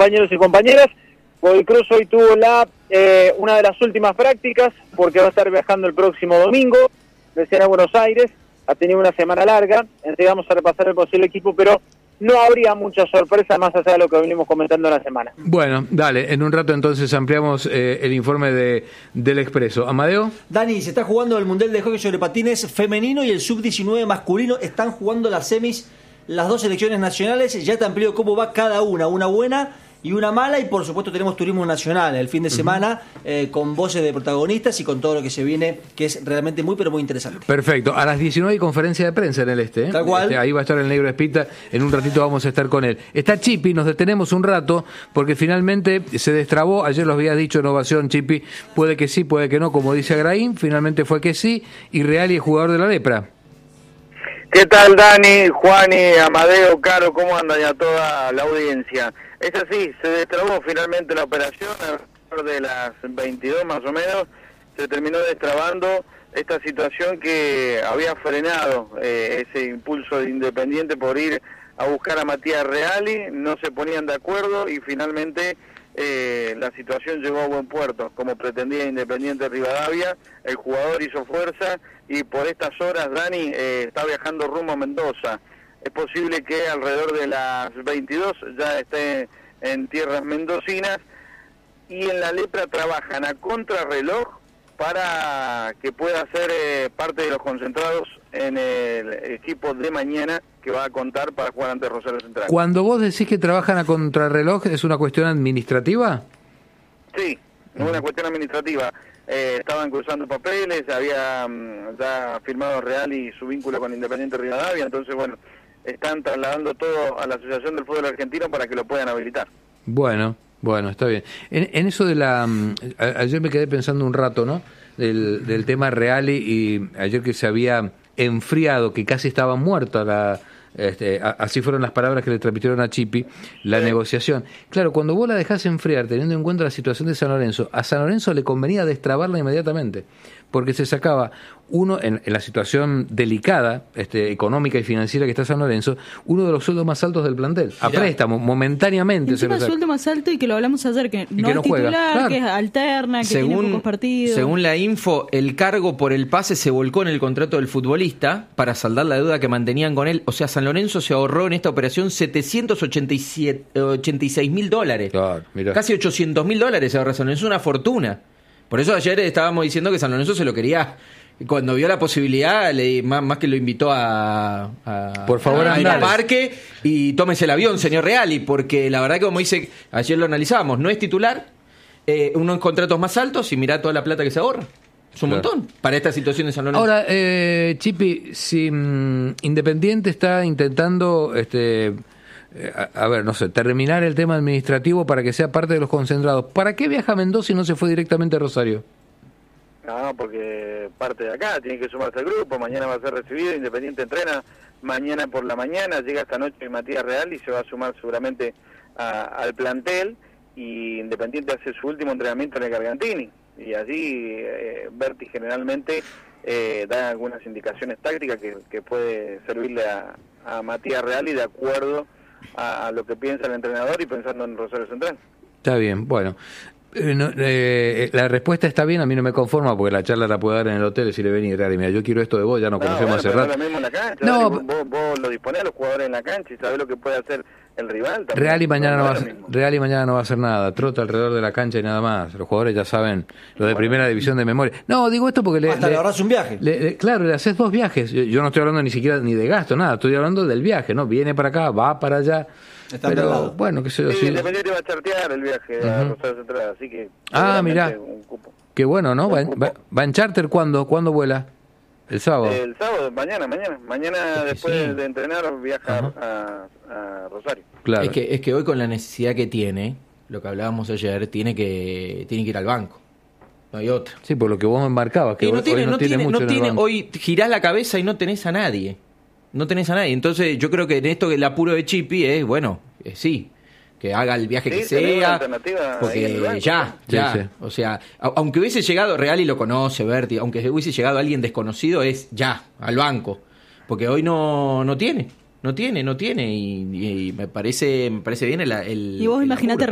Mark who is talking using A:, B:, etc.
A: compañeros y compañeras. Godoy Cruz hoy tuvo una de las últimas prácticas, porque va a estar viajando el próximo domingo, recién a Buenos Aires. Ha tenido una semana larga, enseguida vamos a repasar el posible equipo, pero no habría mucha sorpresa más allá de lo que venimos comentando en la semana.
B: Bueno, dale, en un rato entonces ampliamos el informe del Expreso. ¿Amadeo?
C: Dani, se está jugando el Mundial de Hockey sobre Patines femenino y el Sub-19 masculino. Están jugando las semis las dos selecciones nacionales. Ya te amplío cómo va cada una buena y una mala, y por supuesto tenemos turismo nacional el fin de semana, con voces de protagonistas y con todo lo que se viene, que es realmente muy pero muy interesante.
B: Perfecto, a las 19 hay conferencia de prensa en el
C: Tal cual.
B: Ahí va a estar el Negro Espita, en un ratito vamos a estar con él. Está Chipi, nos detenemos un rato, porque finalmente se destrabó, ayer lo habías dicho en Ovación, Chipi, puede que sí, puede que no, como dice Agraín, finalmente fue que sí, y Reali es jugador de la Lepra.
D: ¿Qué tal, Dani, Juani, Amadeo, Caro? ¿Cómo andan ya toda la audiencia? Es así, se destrabó finalmente la operación, alrededor de las 22 más o menos, se terminó destrabando esta situación que había frenado ese impulso de Independiente por ir a buscar a Matías Reali, no se ponían de acuerdo y finalmente la situación llegó a buen puerto, como pretendía Independiente Rivadavia. El jugador hizo fuerza y por estas horas, Dani, está viajando rumbo a Mendoza. Es posible que alrededor de las 22 ya esté en tierras mendocinas, y en la Lepra trabajan a contrarreloj para que pueda ser parte de los concentrados en el equipo de mañana, que va a contar para jugar ante Rosario Central.
B: Cuando vos decís que trabajan a contrarreloj, ¿es una cuestión administrativa?
D: Sí, es una cuestión administrativa. Estaban cruzando papeles, había ya firmado Real y su vínculo con Independiente Rivadavia, entonces bueno, están trasladando todo a la Asociación del Fútbol Argentino para que lo puedan habilitar.
B: Bueno, está bien. En eso de ayer me quedé pensando un rato, ¿no? Del tema Reali, y ayer que se había enfriado, que casi estaba muerta así fueron las palabras que le transmitieron a Chipi, la negociación. Claro, cuando vos la dejás enfriar, teniendo en cuenta la situación de San Lorenzo, a San Lorenzo le convenía destrabarla inmediatamente, porque se sacaba uno, en la situación delicada, económica y financiera que está San Lorenzo, uno de los sueldos más altos del plantel, a préstamo, momentáneamente.
E: Encima el sueldo más alto, y que lo hablamos ayer, que no es
B: juega,
E: titular,
B: claro,
E: que es alterna, que tiene pocos partidos.
F: Según la info, el cargo por el pase se volcó en el contrato del futbolista para saldar la deuda que mantenían con él. O sea, San Lorenzo se ahorró en esta operación $786.000. Claro, casi $800.000 se ahorró San Lorenzo, una fortuna. Por eso ayer estábamos diciendo que San Lorenzo se lo quería. Cuando vio la posibilidad, más que lo invitó
B: por favor,
F: a ir al parque y tómese el avión, señor Reali, porque la verdad que, como dice, ayer lo analizábamos, no es titular, unos contratos más altos, y mirá toda la plata que se ahorra. Es un montón para esta situación de San Lorenzo.
B: Ahora, Chipi, si Independiente está intentando, terminar el tema administrativo para que sea parte de los concentrados, ¿para qué viaja a Mendoza y no se fue directamente a Rosario?
D: No, porque parte de acá, tiene que sumarse al grupo, mañana va a ser recibido, Independiente entrena mañana por la mañana, llega esta noche Matías Real y se va a sumar seguramente al plantel, y Independiente hace su último entrenamiento en el Gargantini, y allí Berti generalmente da algunas indicaciones tácticas que puede servirle a Matías Real, y de acuerdo a lo que piensa el entrenador y pensando en Rosario Central.
B: Está bien, bueno. La respuesta está bien, a mí no me conforma, porque la charla la puedo dar en el hotel si le venís, Real, mira, yo quiero esto de vos, ya nos conocemos hace rato.
D: No es lo mismo en la cancha,
B: no,
D: vos lo disponés a los jugadores en la cancha y sabés lo que puede hacer el rival. También.
B: Real y mañana no va a hacer nada, trota alrededor de la cancha y nada más. Los jugadores ya saben lo de primera división de memoria. No, digo esto porque
C: hasta le ahorrás un viaje.
B: Claro, le haces 2 viajes. Yo no estoy hablando ni siquiera ni de gasto, nada, estoy hablando del viaje, ¿no? Viene para acá, va para allá. Pero bueno, qué sé yo.
D: Sí, Independiente va a chartear el viaje a Rosario Central, así que.
B: Mirá. Qué bueno, ¿no? ¿Va en charter cuándo? ¿Cuándo vuela? ¿El sábado?
D: El sábado, mañana después de entrenar viaja a Rosario.
F: Claro. Es que hoy, con la necesidad que tiene, lo que hablábamos ayer, tiene que ir al banco. No hay otra.
B: Sí, por lo que vos me marcabas, que
F: no tiene mucho. Hoy girás la cabeza y no tenés a nadie. Entonces yo creo que en esto, que el apuro de Chipi es, sí, que haga el viaje que sea, porque ya.
B: Sí.
F: O sea, aunque hubiese llegado Real y lo conoce, Berti, aunque hubiese llegado alguien desconocido, es ya, al banco, porque hoy no tiene, y me parece bien el
E: y vos imaginate